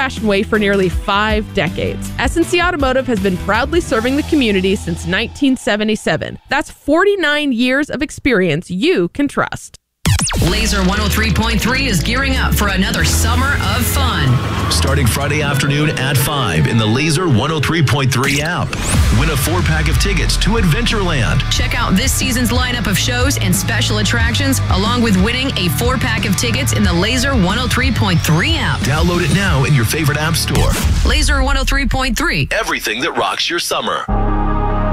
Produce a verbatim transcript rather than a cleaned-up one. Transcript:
old-fashioned way for nearly five decades. S and C Automotive has been proudly serving the community since nineteen seventy-seven. That's forty-nine years of experience you can trust. Laser one oh three point three is gearing up for another summer of fun. Starting Friday afternoon at five in the Laser one oh three point three app. Win a four-pack of tickets to Adventureland. Check out this season's lineup of shows and special attractions, along with winning a four-pack of tickets in the Laser one oh three point three app. Download it now in your favorite app store. Laser one oh three point three. Everything that rocks your summer.